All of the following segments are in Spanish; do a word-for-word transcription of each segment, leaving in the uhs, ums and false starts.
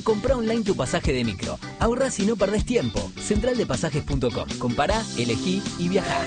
Comprá online tu pasaje de micro. Ahorrás y no perdés tiempo. central de pasajes punto com. Compará, elegí y viajá.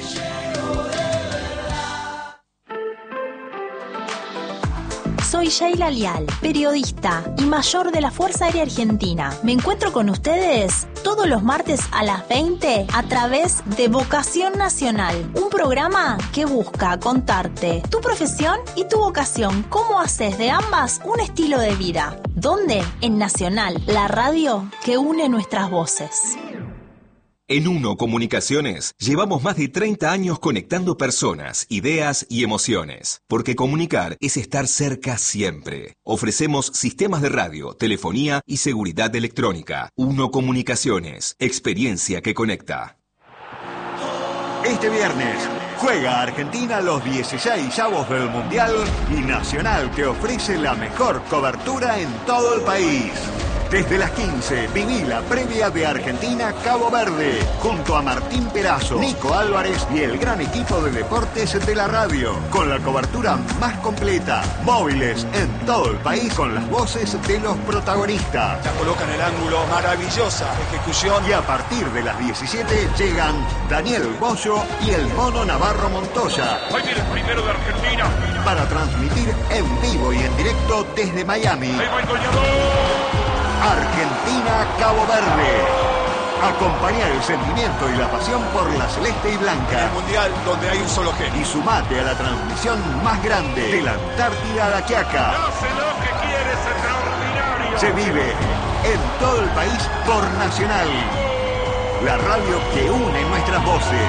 Soy Sheila Lial, periodista y mayor de la Fuerza Aérea Argentina. Me encuentro con ustedes todos los martes a las veinte a través de Vocación Nacional, un programa que busca contarte tu profesión y tu vocación, cómo haces de ambas un estilo de vida. ¿Dónde? En Nacional, la radio que une nuestras voces. En Uno Comunicaciones llevamos más de treinta años conectando personas, ideas y emociones, porque comunicar es estar cerca siempre. Ofrecemos sistemas de radio, telefonía y seguridad electrónica. Uno Comunicaciones, experiencia que conecta. Este viernes juega Argentina los dieciséis avos del Mundial y Nacional te ofrece la mejor cobertura en todo el país. Desde las quince, viví la previa de Argentina-Cabo Verde, junto a Martín Perazo, Nico Álvarez y el gran equipo de deportes de la radio, con la cobertura más completa, móviles en todo el país con las voces de los protagonistas. La colocan en el ángulo, maravillosa ejecución. Y a partir de las diecisiete llegan Daniel Bollo y el Mono Navarro Montoya. Hoy viene el primero de Argentina. Para transmitir en vivo y en directo desde Miami. Ahí va el goleador. Argentina-Cabo Verde. Acompaña el sentimiento y la pasión por la celeste y blanca. El mundial donde hay un solo genio. Y sumate a la transmisión más grande de la Antártida a la Quiaca. Hace lo que quiere, es extraordinario. Se vive en todo el país por Nacional. La radio que une nuestras voces.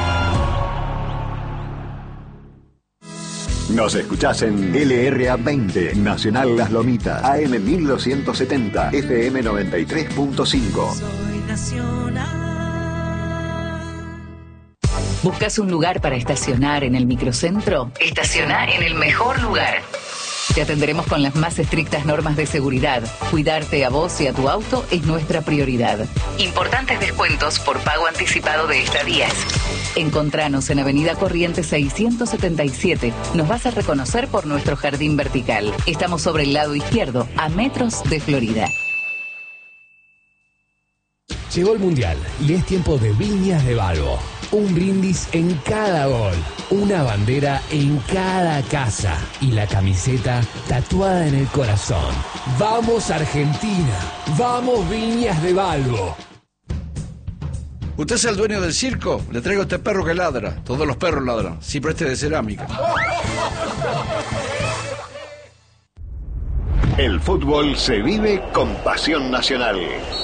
Nos escuchás en L R A veinte, Nacional Las Lomitas, A M mil doscientos setenta, F M noventa y tres punto cinco. Soy Nacional. ¿Buscas un lugar para estacionar en el microcentro? Estaciona en el mejor lugar. Te atenderemos con las más estrictas normas de seguridad. Cuidarte a vos y a tu auto es nuestra prioridad. Importantes descuentos por pago anticipado de estadías. Encontranos en Avenida Corrientes seiscientos setenta y siete. Nos vas a reconocer por nuestro jardín vertical. Estamos sobre el lado izquierdo, a metros de Florida. Llegó el Mundial y es tiempo de Viñas de Balbo. Un brindis en cada gol, una bandera en cada casa y la camiseta tatuada en el corazón. ¡Vamos Argentina! ¡Vamos Viñas de Balbo! ¿Usted es el dueño del circo? Le traigo este perro que ladra. Todos los perros ladran. Sí, pero este de cerámica. El fútbol se vive con pasión nacional.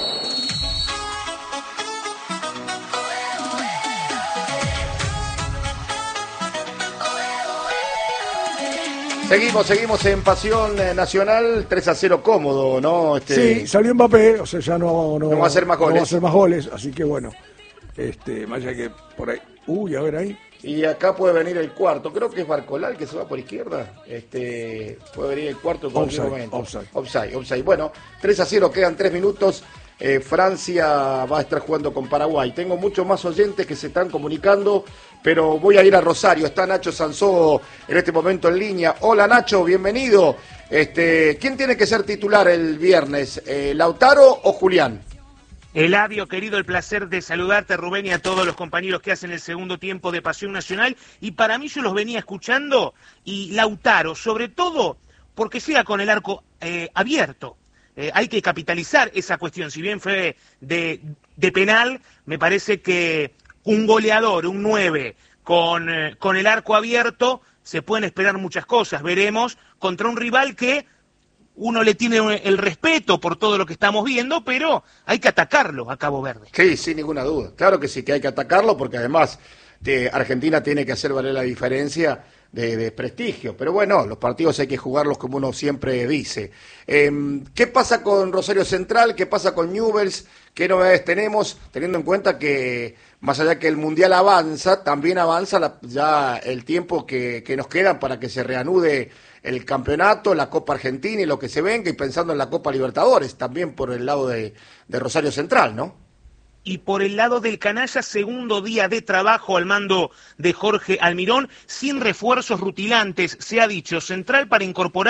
Seguimos, seguimos en Pasión Nacional, tres a cero cómodo, ¿no? Este... Sí, salió Mbappé, o sea, ya no, no, no va a hacer más goles. No va a hacer más goles, así que bueno, este, más allá que por ahí, uy, a ver ahí. Y acá puede venir el cuarto, creo que es Barcolal que se va por izquierda, este, puede venir el cuarto en cualquier momento. Offside, offside, offside. Bueno, tres a cero, quedan tres minutos. Eh, Francia va a estar jugando con Paraguay. Tengo muchos más oyentes que se están comunicando, pero voy a ir a Rosario. Está Nacho Sansó en este momento en línea. Hola Nacho, bienvenido. Este, ¿quién tiene que ser titular el viernes? Eh, ¿Lautaro o Julián? Eladio, querido, el placer de saludarte, Rubén, y a todos los compañeros que hacen el segundo tiempo de Pasión Nacional. Y para mí yo los venía escuchando, y Lautaro, sobre todo porque llega con el arco eh, abierto. Eh, hay que capitalizar esa cuestión. Si bien fue de, de penal, me parece que un goleador, un nueve, con, eh, con el arco abierto, se pueden esperar muchas cosas. Veremos contra un rival que uno le tiene el respeto por todo lo que estamos viendo, pero hay que atacarlo a Cabo Verde. Sí, sin ninguna duda. Claro que sí, que hay que atacarlo, porque además de Argentina tiene que hacer valer la diferencia de, de prestigio. Pero bueno, los partidos hay que jugarlos como uno siempre dice. Eh, ¿Qué pasa con Rosario Central? ¿Qué pasa con Newell's? ¿Qué novedades tenemos? Teniendo en cuenta que, más allá que el Mundial avanza, también avanza la, ya el tiempo que, que nos queda para que se reanude el campeonato, la Copa Argentina y lo que se venga, y pensando en la Copa Libertadores, también por el lado de, de Rosario Central, ¿no? Y por el lado del canalla, segundo día de trabajo al mando de Jorge Almirón, sin refuerzos rutilantes, se ha dicho, Central para incorporar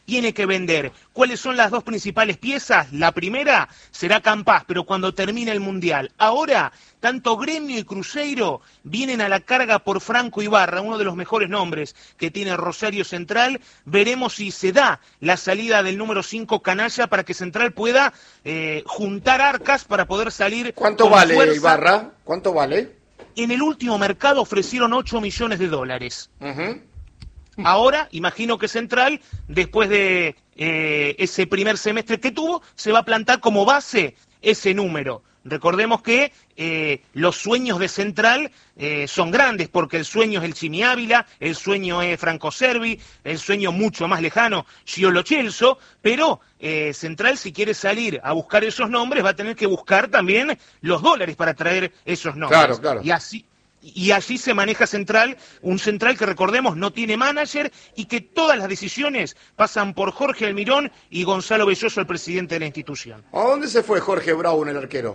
tiene que vender. ¿Cuáles son las dos principales piezas? La primera será Campás, pero cuando termine el Mundial. Ahora, tanto Gremio y Cruzeiro vienen a la carga por Franco Ibarra, uno de los mejores nombres que tiene Rosario Central. Veremos si se da la salida del número cinco Canalla para que Central pueda eh, juntar arcas para poder salir. ¿Cuánto con vale fuerza. Ibarra? ¿Cuánto vale? En el último mercado ofrecieron ocho millones de dólares. Uh-huh. Ahora, imagino que Central, después de eh, ese primer semestre que tuvo, se va a plantar como base ese número. Recordemos que eh, los sueños de Central eh, son grandes, porque el sueño es el Chimi Ávila, el sueño es Franco Cervi, el sueño mucho más lejano, Sciolo Celso, pero eh, Central, si quiere salir a buscar esos nombres, va a tener que buscar también los dólares para traer esos nombres. Claro, claro. Y así... Y allí se maneja Central, un Central que, recordemos, no tiene manager y que todas las decisiones pasan por Jorge Almirón y Gonzalo Belloso, el presidente de la institución. ¿A dónde se fue Jorge Brown, el arquero?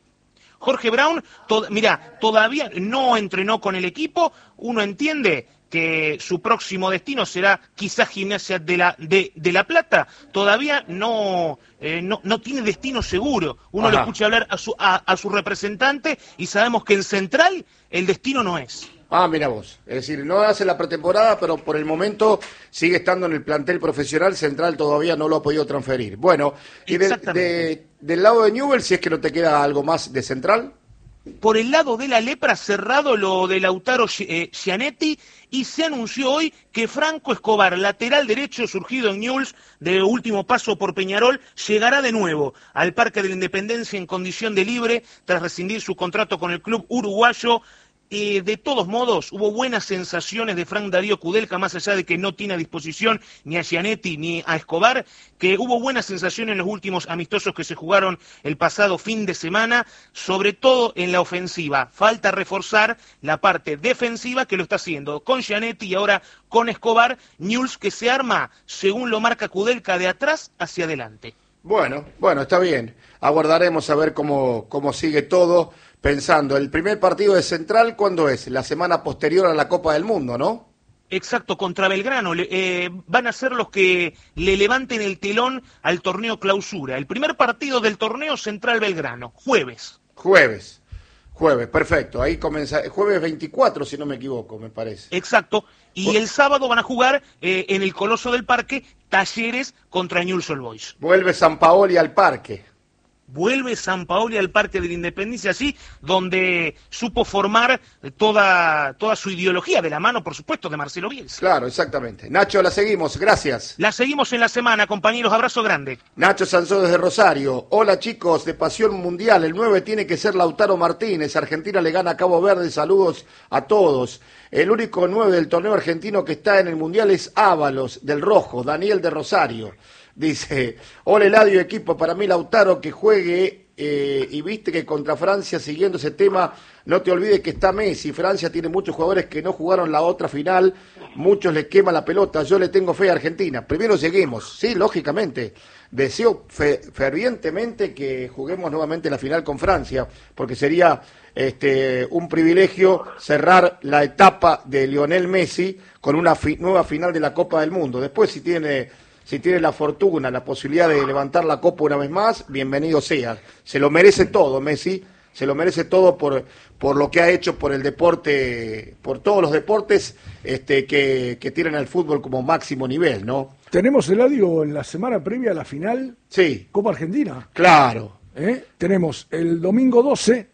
Jorge Brown, to- mira, todavía no entrenó con el equipo, uno entiende que su próximo destino será quizás Gimnasia de la, de, de la Plata, todavía no, eh, no, no tiene destino seguro. Uno Ajá. le escucha hablar a su, a, a su representante y sabemos que en Central el destino no es. Ah, mira vos. Es decir, no hace la pretemporada, pero por el momento sigue estando en el plantel profesional. Central todavía no lo ha podido transferir. Bueno, y de, de, del lado de Newell's, si es que no te queda algo más de Central. Por el lado de la lepra, cerrado lo de Lautaro eh, Gianetti, y se anunció hoy que Franco Escobar, lateral derecho surgido en Newell's, de último paso por Peñarol, llegará de nuevo al Parque de la Independencia en condición de libre tras rescindir su contrato con el club uruguayo. Eh, de todos modos, hubo buenas sensaciones de Frank Darío Kudelka, más allá de que no tiene a disposición ni a Gianetti ni a Escobar, que hubo buenas sensaciones en los últimos amistosos que se jugaron el pasado fin de semana, sobre todo en la ofensiva. Falta reforzar la parte defensiva, que lo está haciendo con Gianetti y ahora con Escobar. Newell's que se arma, según lo marca Kudelka, de atrás hacia adelante. Bueno, bueno, está bien. Aguardaremos a ver cómo, cómo sigue todo. Pensando, el primer partido de Central, ¿cuándo es? La semana posterior a la Copa del Mundo, ¿no? Exacto, contra Belgrano. Eh, van a ser los que le levanten el telón al torneo clausura. El primer partido del torneo Central Belgrano, jueves. Jueves, jueves, perfecto. Ahí comienza, jueves veinticuatro, si no me equivoco, me parece. Exacto, y el sábado van a jugar eh, en el Coloso del Parque, Talleres contra Newell's Old Boys. Vuelve San Paoli al parque. Vuelve San Paoli al Parque de la Independencia, así, donde supo formar toda, toda su ideología, de la mano, por supuesto, de Marcelo Bielsa. Claro, exactamente. Nacho, la seguimos, gracias. La seguimos en la semana, compañeros, abrazo grande. Nacho Sansó desde Rosario. Hola chicos, de Pasión Mundial, el nueve tiene que ser Lautaro Martínez, Argentina le gana a Cabo Verde, saludos a todos. El único nueve del torneo argentino que está en el Mundial es Ábalos, del Rojo, Daniel de Rosario. Dice, hola Eladio equipo, para mí Lautaro que juegue eh, y viste que contra Francia, siguiendo ese tema, no te olvides que está Messi, Francia tiene muchos jugadores que no jugaron la otra final, muchos les quema la pelota, yo le tengo fe a Argentina, primero lleguemos, sí, lógicamente, deseo fe, fervientemente que juguemos nuevamente la final con Francia, porque sería este, un privilegio cerrar la etapa de Lionel Messi con una fi- nueva final de la Copa del Mundo, después si tiene... Si tiene la fortuna, la posibilidad de levantar la copa una vez más, bienvenido sea. Se lo merece todo, Messi, se lo merece todo por, por lo que ha hecho por el deporte, por todos los deportes este, que, que tienen al fútbol como máximo nivel, ¿no? Tenemos, Eladio, en la semana previa a la final, sí. Copa Argentina. Claro. ¿Eh? Tenemos el domingo doce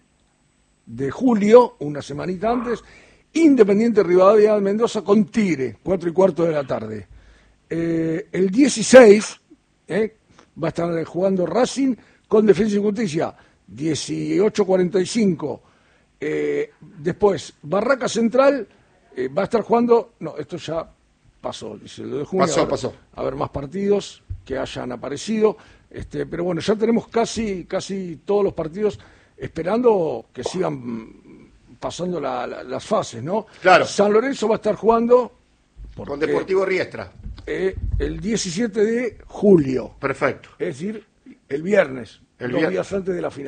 de julio, una semanita antes, Independiente Rivadavia de Mendoza con Tigre, cuatro y cuarto de la tarde. Eh, el dieciséis eh, va a estar jugando Racing con Defensa y Justicia, dieciocho cuarenta y cinco. Eh, después, Barraca Central eh, va a estar jugando, no, esto ya pasó, dice lo de junio. Pasó, a ver, pasó. A ver más partidos que hayan aparecido, este, pero bueno, ya tenemos casi, casi todos los partidos esperando que sigan pasando la, la, las fases, ¿no? Claro. San Lorenzo va a estar jugando porque, con Deportivo Riestra. Eh, el diecisiete de julio. Perfecto. Es decir, el viernes, El dos vier... días antes de la final.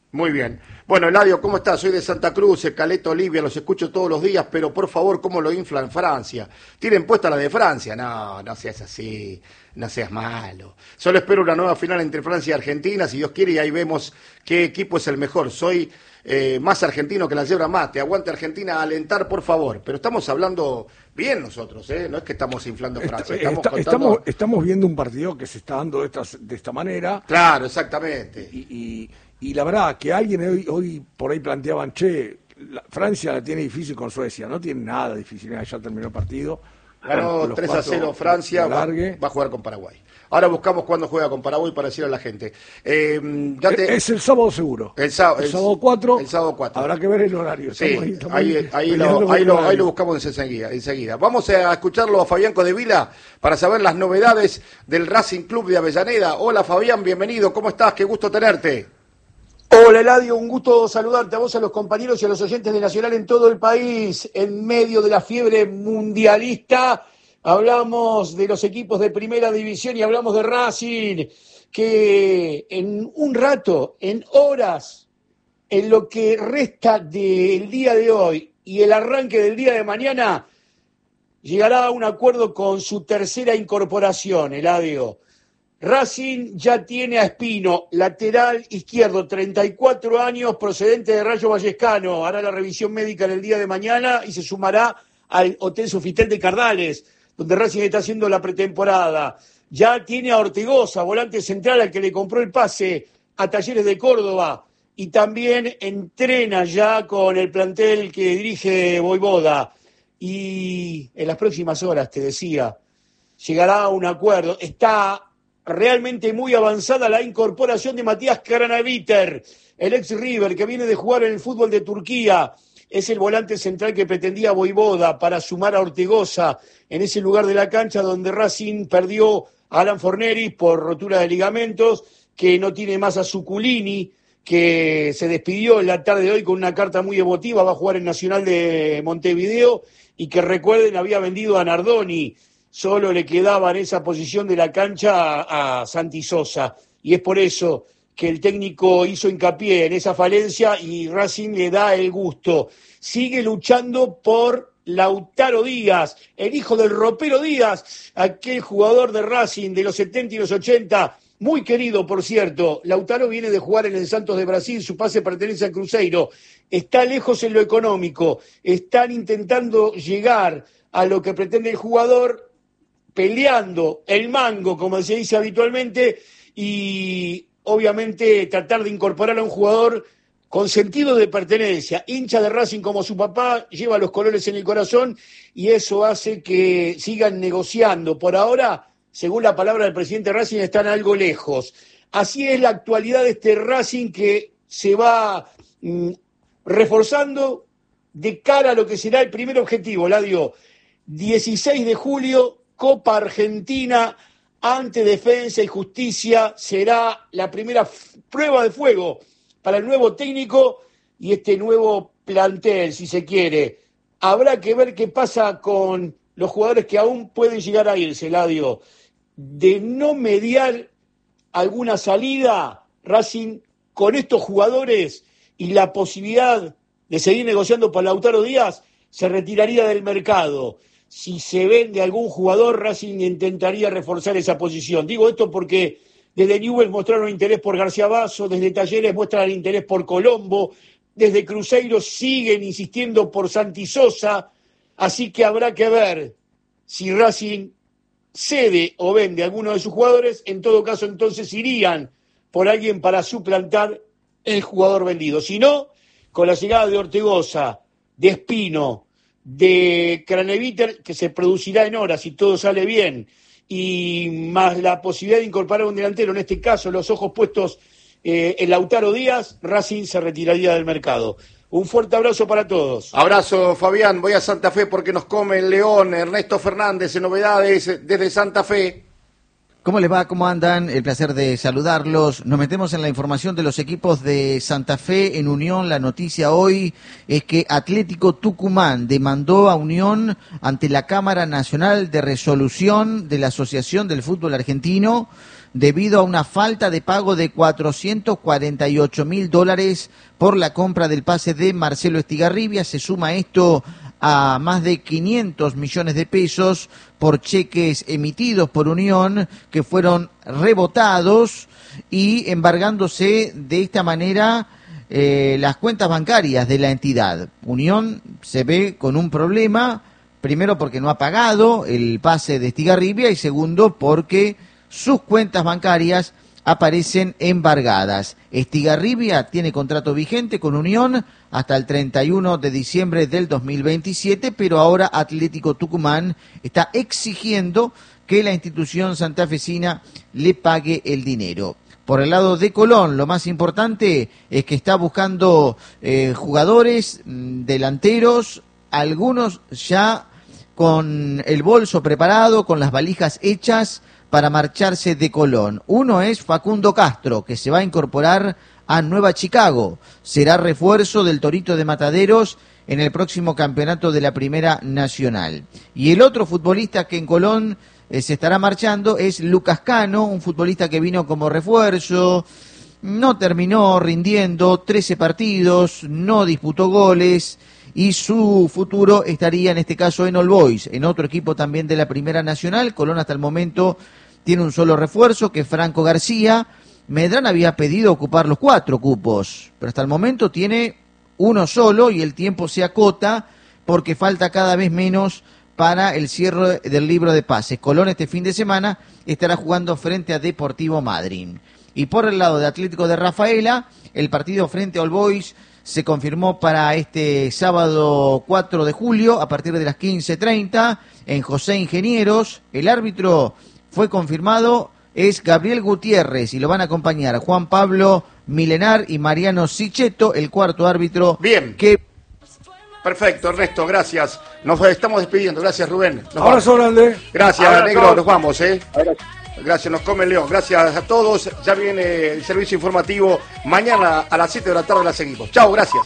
Muy bien. Bueno, Eladio, ¿cómo estás? Soy de Santa Cruz, Caleta, Olivia, los escucho todos los días, pero por favor, ¿cómo lo inflan Francia? ¿Tienen puesta la de Francia? No, no seas así, no seas malo. Solo espero una nueva final entre Francia y Argentina, si Dios quiere, y ahí vemos qué equipo es el mejor. Soy eh, más argentino que la yebra mate. Aguante Argentina, alentar, por favor. Pero estamos hablando bien nosotros, ¿eh? No es que estamos inflando Francia. Estamos, Está, contando... estamos, estamos viendo un partido que se está dando de esta, de esta manera. Claro, exactamente. Y... y Y la verdad, que alguien hoy, hoy por ahí planteaban, che, la, Francia la tiene difícil con Suecia. No tiene nada difícil, ya terminó el partido. Ganó tres a cero Francia, va, va a jugar con Paraguay. Ahora buscamos cuándo juega con Paraguay para decirle a la gente. Eh, ya te... Es el sábado seguro. El, sábado, el, el sábado cuatro. El sábado cuatro. Habrá que ver el horario. Sí, ahí, estamos ahí, ahí, ahí, lo, ahí, lo, ahí lo buscamos enseguida, enseguida. Vamos a escucharlo a Fabián Codevila para saber las novedades del Racing Club de Avellaneda. Hola Fabián, bienvenido. ¿Cómo estás? Qué gusto tenerte. Hola Eladio, un gusto saludarte a vos, a los compañeros y a los oyentes de Nacional en todo el país. En medio de la fiebre mundialista, hablamos de los equipos de primera división y hablamos de Racing, que en un rato, en horas, en lo que resta del día de hoy y el arranque del día de mañana, llegará a un acuerdo con su tercera incorporación, Eladio. Racing ya tiene a Espino, lateral izquierdo, treinta y cuatro años, procedente de Rayo Vallecano. Hará la revisión médica en el día de mañana y se sumará al Hotel Sofitel de Cardales, donde Racing está haciendo la pretemporada. Ya tiene a Ortigosa, volante central al que le compró el pase a Talleres de Córdoba. Y también entrena ya con el plantel que dirige Voivoda. Y en las próximas horas, te decía, llegará a un acuerdo. Está realmente muy avanzada la incorporación de Matías Cranaviter, el ex River que viene de jugar en el fútbol de Turquía. Es el volante central que pretendía Voivoda para sumar a Ortigosa en ese lugar de la cancha donde Racing perdió a Alan Forneri por rotura de ligamentos, que no tiene más a Zuculini, que se despidió en la tarde de hoy con una carta muy emotiva, va a jugar en Nacional de Montevideo, y que recuerden había vendido a Nardoni. Solo le quedaba en esa posición de la cancha a, a Santi Sosa, y es por eso que el técnico hizo hincapié en esa falencia y Racing le da el gusto. Sigue luchando por Lautaro Díaz, el hijo del ropero Díaz, aquel jugador de Racing de los setenta y los ochenta, muy querido por cierto. Lautaro viene de jugar en el Santos de Brasil, su pase pertenece al Cruzeiro, está lejos en lo económico, están intentando llegar a lo que pretende el jugador, peleando el mango, como se dice habitualmente, y obviamente tratar de incorporar a un jugador con sentido de pertenencia, hincha de Racing como su papá, lleva los colores en el corazón, y eso hace que sigan negociando. Por ahora, según la palabra del presidente Racing, están algo lejos. Así es la actualidad de este Racing, que se va mm, reforzando de cara a lo que será el primer objetivo, Ladio, dieciséis de julio, Copa Argentina ante Defensa y Justicia. Será la primera f- prueba de fuego para el nuevo técnico y este nuevo plantel, si se quiere. Habrá que ver qué pasa con los jugadores que aún pueden llegar a irse, Ladio. De no mediar alguna salida, Racing, con estos jugadores y la posibilidad de seguir negociando por Lautaro Díaz, se retiraría del mercado. Si se vende algún jugador, Racing intentaría reforzar esa posición. Digo esto porque desde Newell's mostraron interés por García Basso, desde Talleres muestran interés por Colombo, desde Cruzeiro siguen insistiendo por Santi Sosa, así que habrá que ver si Racing cede o vende a alguno de sus jugadores. En todo caso, entonces irían por alguien para suplantar el jugador vendido. Si no, con la llegada de Ortigosa, de Espino, de Craneviter, que se producirá en horas si todo sale bien, y más la posibilidad de incorporar un delantero, en este caso los ojos puestos eh, en Lautaro Díaz, Racing se retiraría del mercado. Un fuerte abrazo para todos. Abrazo, Fabián. Voy a Santa Fe porque nos come el León. Ernesto Fernández, en novedades desde Santa Fe. ¿Cómo les va? ¿Cómo andan? El placer de saludarlos. Nos metemos en la información de los equipos de Santa Fe. En Unión, la noticia hoy es que Atlético Tucumán demandó a Unión ante la Cámara Nacional de Resolución de la Asociación del Fútbol Argentino debido a una falta de pago de cuatrocientos cuarenta y ocho mil dólares por la compra del pase de Marcelo Estigarribia. Se suma esto a más de quinientos millones de pesos por cheques emitidos por Unión que fueron rebotados y embargándose de esta manera eh, las cuentas bancarias de la entidad. Unión se ve con un problema, primero porque no ha pagado el pase de Estigarribia y segundo porque sus cuentas bancarias aparecen embargadas. Estigarribia tiene contrato vigente con Unión hasta el treinta y uno de diciembre del dos mil veintisiete, pero ahora Atlético Tucumán está exigiendo que la institución santafesina le pague el dinero. Por el lado de Colón, lo más importante es que está buscando eh, jugadores, delanteros, algunos ya con el bolso preparado, con las valijas hechas para marcharse de Colón. Uno es Facundo Castro, que se va a incorporar a Nueva Chicago. Será refuerzo del Torito de Mataderos en el próximo campeonato de la Primera Nacional. Y el otro futbolista que en Colón eh, se estará marchando es Lucas Cano, un futbolista que vino como refuerzo, no terminó rindiendo, trece partidos, no disputó goles, y su futuro estaría en este caso en All Boys, en otro equipo también de la Primera Nacional. Colón hasta el momento tiene un solo refuerzo, que es Franco García. Medrán había pedido ocupar los cuatro cupos, pero hasta el momento tiene uno solo y el tiempo se acota porque falta cada vez menos para el cierre del libro de pases. Colón este fin de semana estará jugando frente a Deportivo Madryn. Y por el lado de Atlético de Rafaela, el partido frente a All Boys se confirmó para este sábado cuatro de julio a partir de las quince treinta en José Ingenieros. El árbitro fue confirmado, es Gabriel Gutiérrez y lo van a acompañar Juan Pablo Milenar y Mariano Sichetto, el cuarto árbitro. Bien. Que... Perfecto, Ernesto, gracias. Nos estamos despidiendo. Gracias, Rubén. Nos Abrazo grande. Gracias, Abrazo. Negro. Nos vamos, ¿eh? Abrazo. Gracias, nos come el león. Gracias a todos. Ya viene el servicio informativo. Mañana a las siete de la tarde la seguimos. Chao, gracias.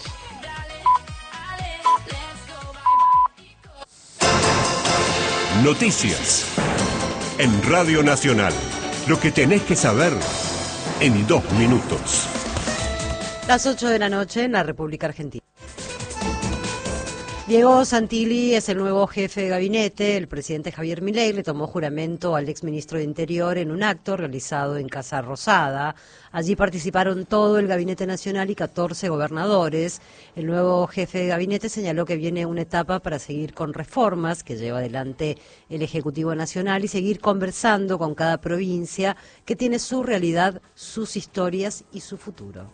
Noticias en Radio Nacional. Lo que tenés que saber en dos minutos. Las ocho de la noche en la República Argentina. Diego Santilli es el nuevo jefe de gabinete. El presidente Javier Milei le tomó juramento al exministro de Interior en un acto realizado en Casa Rosada. Allí participaron todo el Gabinete Nacional y catorce gobernadores. El nuevo jefe de gabinete señaló que viene una etapa para seguir con reformas que lleva adelante el Ejecutivo Nacional y seguir conversando con cada provincia que tiene su realidad, sus historias y su futuro.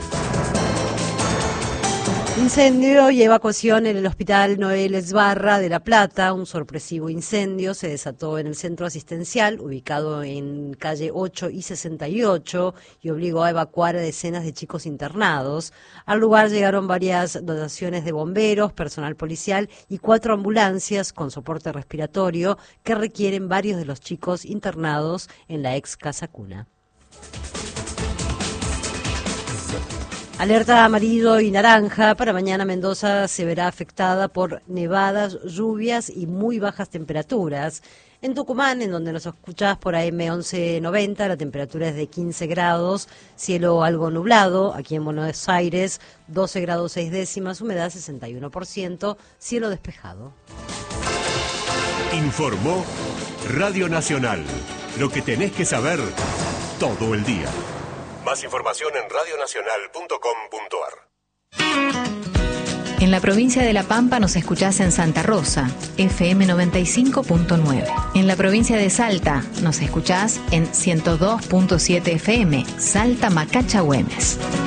Incendio y evacuación en el Hospital Noel Esbarra de La Plata. Un sorpresivo incendio se desató en el centro asistencial, ubicado en calle ocho y sesenta y ocho, y obligó a evacuar a decenas de chicos internados. Al lugar llegaron varias dotaciones de bomberos, personal policial y cuatro ambulancias con soporte respiratorio que requieren varios de los chicos internados en la ex Casa Cuna. Alerta amarillo y naranja. Para mañana Mendoza se verá afectada por nevadas, lluvias y muy bajas temperaturas. En Tucumán, en donde nos escuchás por A M once noventa, la temperatura es de quince grados, cielo algo nublado. Aquí en Buenos Aires, doce grados seis décimas, humedad sesenta y uno por ciento, cielo despejado. Informó Radio Nacional. Lo que tenés que saber todo el día. Más información en radio nacional punto com punto a r. En la provincia de La Pampa nos escuchás en Santa Rosa, F M noventa y cinco punto nueve. En la provincia de Salta nos escuchás en ciento dos punto siete F M, Salta Macacha Güemes.